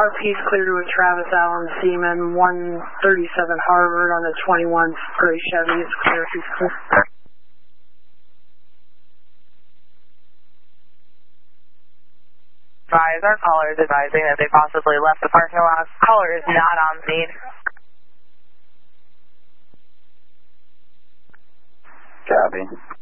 RP's cleared with Travis Allen Seaman, 137 Harvard on the 21 gray Chevy. It's clear. He's clear. Our caller is advising that they possibly left the parking lot. Caller is not on scene. Copy.